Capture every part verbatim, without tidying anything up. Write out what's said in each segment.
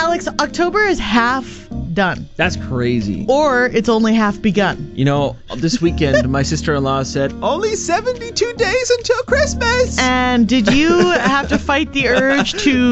Alex, October is half done. That's crazy. Or it's only half begun. You know, this weekend, my sister-in-law said, only seventy-two days until Christmas! And did you have to fight the urge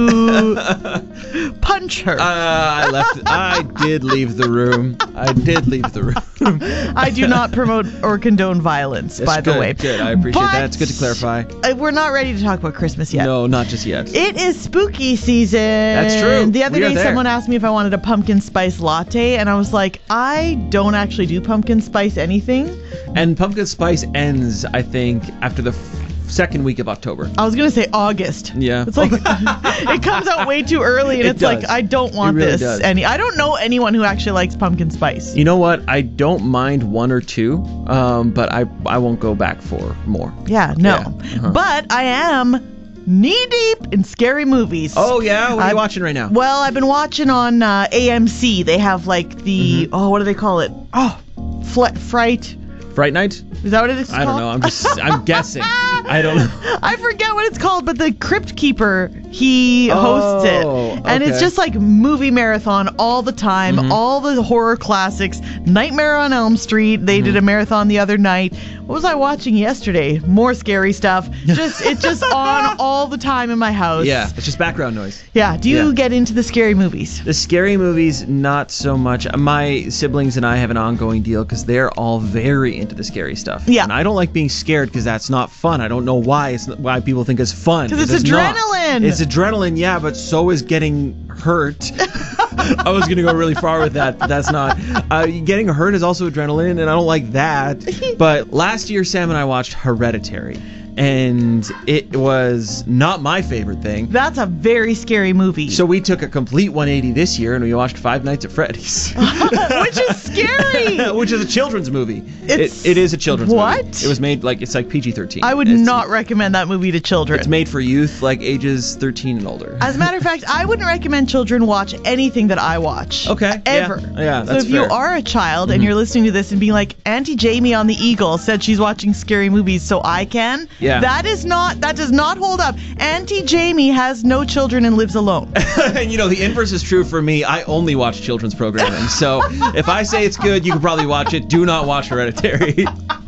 to punch her? Uh, I left. I did leave the room. I did leave the room. I do not promote or condone violence, That's by the good, way. Good, I appreciate But that. It's good to clarify. uh, We're not ready to talk about Christmas yet. No, not just yet. It is spooky season. That's true. The other We are day, there. someone asked me if I wanted a pumpkin spice latte, and I was like, I don't actually do pumpkin spice anything. And pumpkin spice ends, I think, after the f- second week of October. I was going to say August. Yeah. It's like, it comes out way too early, and It it's does. like, I don't want It really this. does. Any. I don't know anyone who actually likes pumpkin spice. You know what? I don't mind one or two, um, but I I won't go back for more. Yeah, no. Yeah, uh-huh. But I am knee deep in scary movies. Oh, yeah? What are I've- you watching right now? Well, I've been watching on uh, A M C. They have like the, Mm-hmm. oh, what do they call it? Oh, fl- Fright. Fright Night? Is that what it is I don't called? know. I'm just, I'm guessing. I don't know. I forget what it's called, but the Crypt Keeper, he hosts Oh, it. And it's okay. just like movie marathon all the time, Mhm. all the horror classics. Nightmare on Elm Street, they Mm-hmm. did a marathon the other night. What was I watching yesterday? More scary stuff. Just It's just on all the time in my house. Yeah, it's just background noise. Yeah, do you Yeah. get into the scary movies? The scary movies, not so much. My siblings and I have an ongoing deal because they're all very into the scary stuff. Yeah. And I don't like being scared because that's not fun. I don't know why it's not, why people think it's fun. 'Cause it's not. adrenaline. It's adrenaline, yeah, but so is getting hurt. I was going to go really far with that, but that's not. Uh, getting hurt is also adrenaline, and I don't like that. But last year, Sam and I watched Hereditary, and it was not my favorite thing. That's a very scary movie. So we took a complete one eighty this year, and we watched Five Nights at Freddy's. Which is scary. Which is a children's movie. It's- it, it is a children's What? movie. It was made like it's like P G thirteen. I would It's- not recommend that movie to children. It's made for youth like ages thirteen and older. As a matter of fact, I wouldn't recommend children watch anything that I watch. Okay, Ever. yeah. Yeah, So that's if you fair. are a child and you're listening to this and being like, Auntie Jamie on the Eagle said she's watching scary movies, so I can. Yeah. That is not. That does not hold up. Auntie Jamie has no children and lives alone. And you know, the inverse is true for me. I only watch children's programming. So if I say it's good, you can probably watch it. Do not watch Hereditary.